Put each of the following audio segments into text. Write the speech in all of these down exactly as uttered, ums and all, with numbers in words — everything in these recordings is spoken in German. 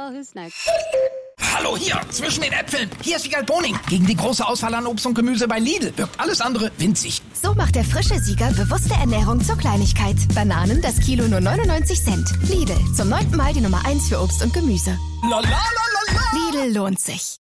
who's next? Hallo, hier, zwischen den Äpfeln. Hier ist Wiegald Boning. Gegen die große Auswahl an Obst und Gemüse bei Lidl wirkt alles andere winzig. So macht der frische Sieger bewusste Ernährung zur Kleinigkeit. Bananen, das Kilo nur neunundneunzig Cent. Lidl, zum neunten Mal die Nummer eins für Obst und Gemüse. La, la, la, la, la. Lidl lohnt sich.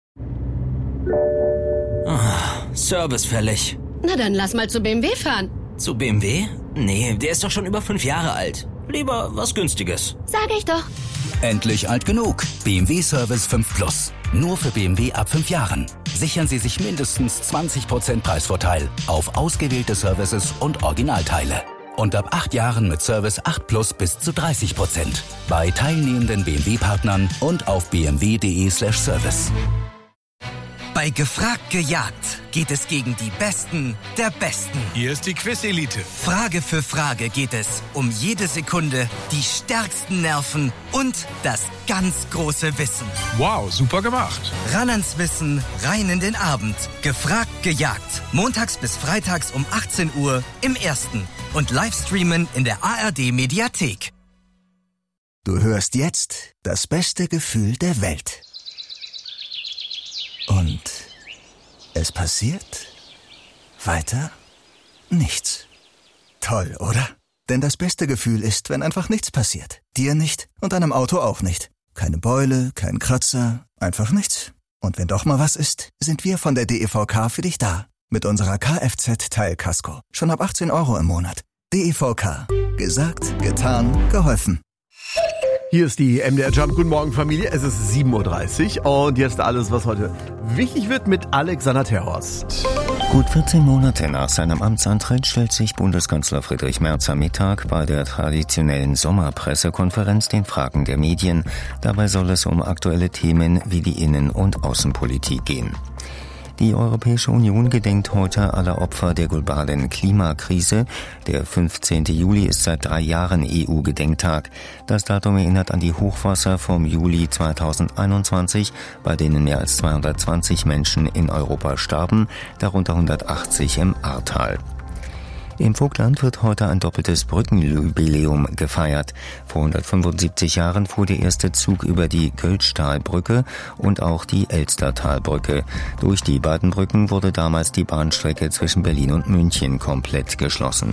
Oh, Service fällig. Na dann lass mal zu B M W fahren. Zu B M W? Nee, der ist doch schon über fünf Jahre alt. Lieber was Günstiges. Sag ich doch. Endlich alt genug. B M W Service fünf Plus. Nur für B M W ab fünf Jahren. Sichern Sie sich mindestens zwanzig Prozent Preisvorteil auf ausgewählte Services und Originalteile. Und ab acht Jahren mit Service acht Plus bis zu dreißig Prozent. Bei teilnehmenden B M W-Partnern und auf b m w punkt d e slash service. Bei Gefragt gejagt geht es gegen die Besten der Besten. Hier ist die Quiz-Elite. Frage für Frage geht es um jede Sekunde, die stärksten Nerven und das ganz große Wissen. Wow, super gemacht. Ran ans Wissen, rein in den Abend. Gefragt gejagt. Montags bis freitags um achtzehn Uhr im Ersten. Und Livestreamen in der A R D-Mediathek. Du hörst jetzt das beste Gefühl der Welt. Und es passiert weiter nichts. Toll, oder? Denn das beste Gefühl ist, wenn einfach nichts passiert. Dir nicht und deinem Auto auch nicht. Keine Beule, kein Kratzer, einfach nichts. Und wenn doch mal was ist, sind wir von der D E V K für dich da. Mit unserer Kfz-Teilkasko. Schon ab achtzehn Euro im Monat. D E V K. Gesagt, getan, geholfen. Hier ist die M D R Jump. Guten Morgen, Familie. Es ist sieben Uhr dreißig und jetzt alles, was heute wichtig wird mit Alexander Terhorst. Gut vierzehn Monate nach seinem Amtsantritt stellt sich Bundeskanzler Friedrich Merz am Mittag bei der traditionellen Sommerpressekonferenz den Fragen der Medien. Dabei soll es um aktuelle Themen wie die Innen- und Außenpolitik gehen. Die Europäische Union gedenkt heute aller Opfer der globalen Klimakrise. Der fünfzehnten Juli ist seit drei Jahren E U-Gedenktag. Das Datum erinnert an die Hochwasser vom Juli zweitausendeinundzwanzig, bei denen mehr als zweihundertzwanzig Menschen in Europa starben, darunter hundertachtzig im Ahrtal. Im Vogtland wird heute ein doppeltes Brückenjubiläum gefeiert. Vor hundertfünfundsiebzig Jahren fuhr der erste Zug über die Göltzschtalbrücke und auch die Elstertalbrücke. Durch die beiden Brücken wurde damals die Bahnstrecke zwischen Berlin und München komplett geschlossen.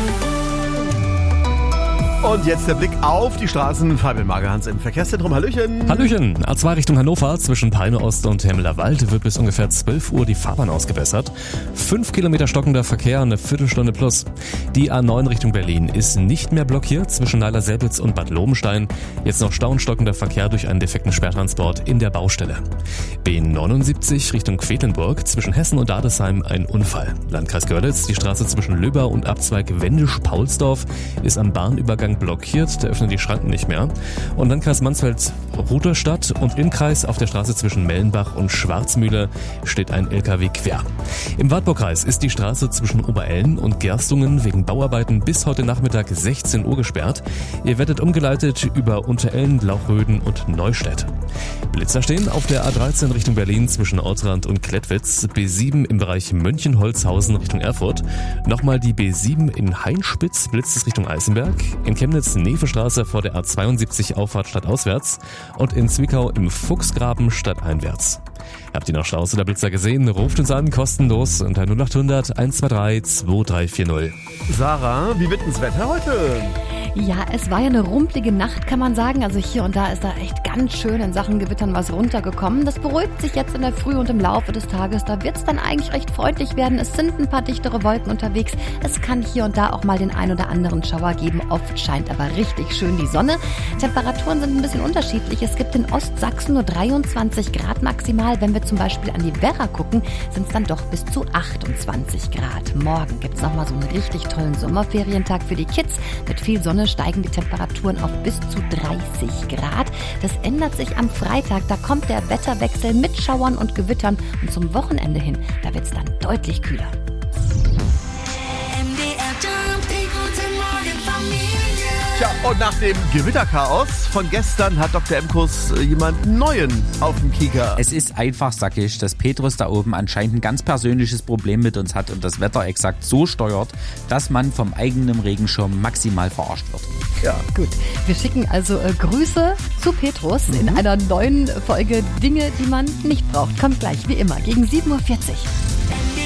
Und jetzt der Blick auf die Straßen. Fabian Magerhans im Verkehrszentrum. Hallöchen. Hallöchen. A zwei Richtung Hannover zwischen Peine Ost und Hemmeler Wald wird bis ungefähr zwölf Uhr die Fahrbahn ausgebessert. Fünf Kilometer stockender Verkehr, eine Viertelstunde plus. Die A neun Richtung Berlin ist nicht mehr blockiert zwischen Weiler-Selbitz und Bad Lobenstein. Jetzt noch stauenstockender Verkehr durch einen defekten Sperrtransport in der Baustelle. B neunundsiebzig Richtung Quedlinburg zwischen Hessen und Adesheim ein Unfall. Landkreis Görlitz, die Straße zwischen Löber und Abzweig Wendisch-Paulsdorf ist am Bahnübergang blockiert, da öffnen die Schranken nicht mehr. Und Landkreis Mansfeld-Rudolstadt und im Kreis auf der Straße zwischen Mellenbach und Schwarzmühle steht ein L K W quer. Im Wartburgkreis ist die Straße zwischen Oberellen und Gerstungen wegen Bauarbeiten bis heute Nachmittag sechzehn Uhr gesperrt. Ihr werdet umgeleitet über Unterellen, Lauchröden und Neustädt. Blitzer stehen auf der A dreizehn Richtung Berlin zwischen Ortrand und Klettwitz, B sieben im Bereich Mönchen-Holzhausen Richtung Erfurt, nochmal die B sieben in Hainspitz blitzt es Richtung Eisenberg, in Chemnitz Nevestraße vor der A zweiundsiebzig Auffahrt stadtauswärts und in Zwickau im Fuchsgraben stadteinwärts. Habt ihr noch Staus oder Blitzer gesehen? Ruft uns an, kostenlos unter null acht hundert eins zwei drei zwei drei vier null. Sarah, wie wird denn das Wetter heute? Ja, es war ja eine rumpelige Nacht, kann man sagen. Also hier und da ist da echt ganz schön in Sachen Gewittern was runtergekommen. Das beruhigt sich jetzt in der Früh und im Laufe des Tages. Da wird es dann eigentlich recht freundlich werden. Es sind ein paar dichtere Wolken unterwegs. Es kann hier und da auch mal den ein oder anderen Schauer geben. Oft scheint aber richtig schön die Sonne. Temperaturen sind ein bisschen unterschiedlich. Es gibt in Ostsachsen nur dreiundzwanzig Grad maximal. Wenn wir zum Beispiel an die Werra gucken, sind es dann doch bis zu achtundzwanzig Grad. Morgen gibt es nochmal so einen richtig tollen Sommerferientag für die Kids. Mit viel Sonne steigen die Temperaturen auf bis zu dreißig Grad. Das ändert sich am Freitag. Da kommt der Wetterwechsel mit Schauern und Gewittern. Und zum Wochenende hin, da wird es dann deutlich kühler. Tja, und nach dem Gewitterchaos von gestern hat Doktor Emkus jemanden Neuen auf dem Kieker. Es ist einfach sackig, dass Petrus da oben anscheinend ein ganz persönliches Problem mit uns hat und das Wetter exakt so steuert, dass man vom eigenen Regenschirm maximal verarscht wird. Ja. Gut, wir schicken also äh, Grüße zu Petrus mhm. in einer neuen Folge Dinge, die man nicht braucht. Kommt gleich, wie immer, gegen sieben Uhr vierzig.